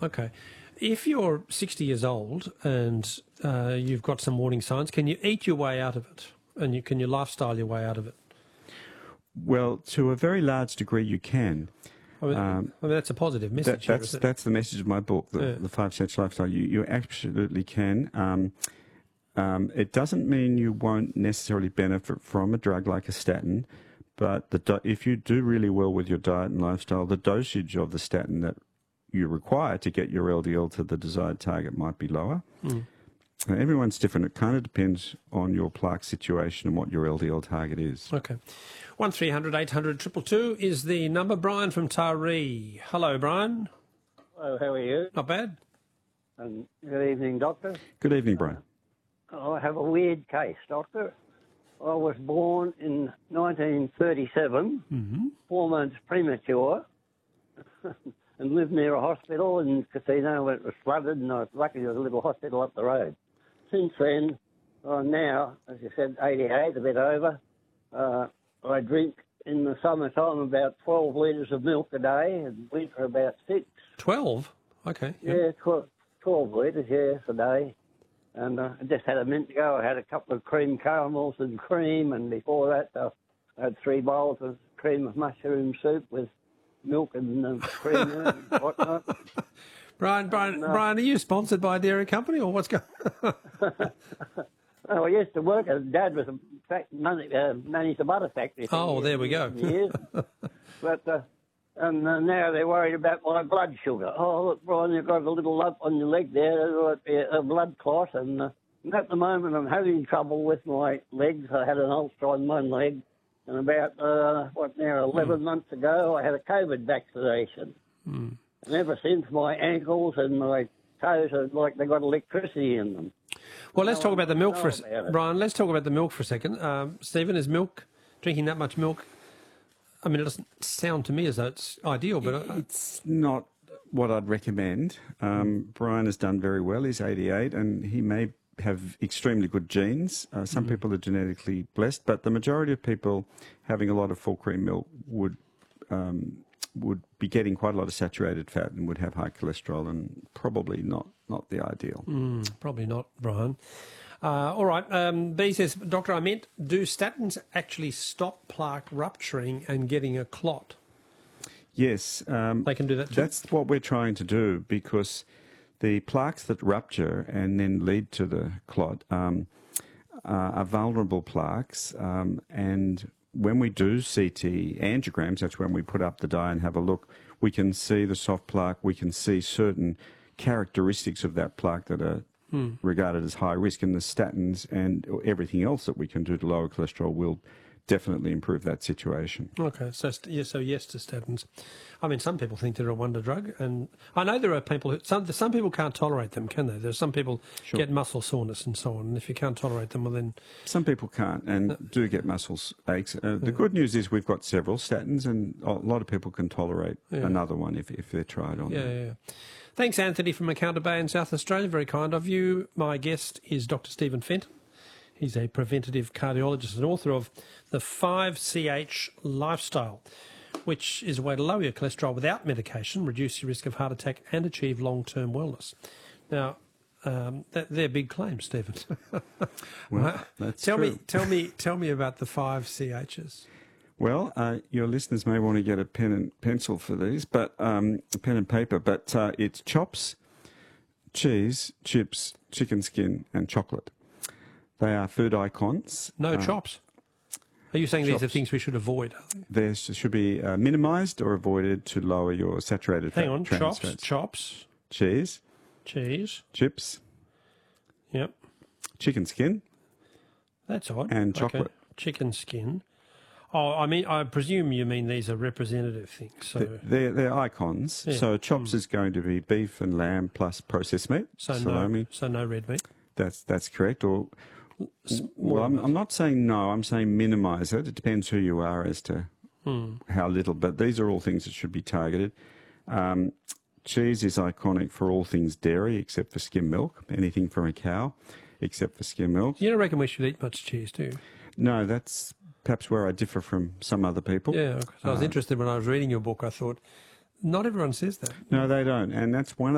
Okay. If you're 60 years old and you've got some warning signs, can you eat your way out of it? And can you lifestyle your way out of it? Well, to a very large degree, you can. I mean, that's a positive message. That's the message of my book, the 5 Essential Lifestyle. You absolutely can. It doesn't mean you won't necessarily benefit from a drug like a statin, but if you do really well with your diet and lifestyle, the dosage of the statin that you require to get your LDL to the desired target might be lower. Everyone's different. It kind of depends on your plaque situation and what your LDL target is. Okay. 1300 800 222 is the number. Brian from Taree. Hello, Brian. Hello, how are you? Not bad. Good evening, Doctor. Good evening, Brian. I have a weird case, Doctor. I was born in 1937, 4 months premature, and lived near a hospital in Casino when it was flooded, and I was lucky there was a little hospital up the road. Since then, I'm now, as you said, 88, a bit over. I drink in the summertime about 12 litres of milk a day, and winter about 6. 12? Okay. Yeah, 12 litres, yes, a day. And I just had a minute ago, I had a couple of cream caramels and cream, and before that I had 3 bowls of cream of mushroom soup with milk and cream and whatnot. Brian, are you sponsored by a dairy company, or what's going on? I used to work, Dad was managed a butter factory. Oh, there we go. Years. But and now they're worried about my blood sugar. Oh, look, Brian, you've got a little lump on your leg there, a blood clot. And at the moment, I'm having trouble with my legs. I had an ulcer on one leg. And about, 11 months ago, I had a COVID vaccination. And ever since, my ankles and my toes are like they got electricity in them. Well, let's talk about the milk Brian, let's talk about the milk for a second. Stephen, is drinking that much milk? I mean, it doesn't sound to me as though it's ideal, but... It's not what I'd recommend. Brian has done very well. He's 88, and he may have extremely good genes. Some people are genetically blessed, but the majority of people having a lot of full cream milk would be getting quite a lot of saturated fat and would have high cholesterol, and probably not the ideal. Probably not, Brian. All right. B says, Doctor, do statins actually stop plaque rupturing and getting a clot? Yes. They can do that too? That's what we're trying to do, because the plaques that rupture and then lead to the clot are vulnerable plaques, and when we do CT angiograms, that's when we put up the dye and have a look, we can see the soft plaque, we can see certain characteristics of that plaque that are regarded as high risk, and the statins and everything else that we can do to lower cholesterol will definitely improve that situation. Okay, so yes to statins. I mean, some people think they're a wonder drug, and I know there are people who, some people can't tolerate them, can they? There's some people get muscle soreness and so on, and if you can't tolerate them, well then... Some people can't and do get muscle aches. The good news is we've got several statins, and a lot of people can tolerate another one if they're tried on them. Yeah. Thanks, Anthony from Encounter Bay in South Australia. Very kind of you. My guest is Dr. Stephen Fenton. He's a preventative cardiologist and author of the 5CH Lifestyle, which is a way to lower your cholesterol without medication, reduce your risk of heart attack, and achieve long-term wellness. Now, they're big claims, Stephen. Well, that's true. Tell me about the 5CHs. Well, your listeners may want to get a pen and pencil for these, but pen and paper. But it's chops, cheese, chips, chicken skin, and chocolate. They are food icons. No chops. Are you saying chops. These are things we should avoid? They should be minimised or avoided to lower your saturated fat. Hang on, chops, cheese, chips. Yep. Chicken skin. That's odd. And chocolate. Okay. Chicken skin. Oh, I presume you mean these are representative things. So they're icons. Yeah. So chops is going to be beef and lamb plus processed meat. So salami. No red meat. That's correct. Or well, I'm not saying no. I'm saying minimise it. It depends who you are as to how little. But these are all things that should be targeted. Cheese is iconic for all things dairy except for skim milk. Anything from a cow except for skim milk. You don't reckon we should eat much cheese, do you? No, that's perhaps where I differ from some other people. Yeah, I was interested when I was reading your book. I thought, not everyone says that. No, they don't. And that's one of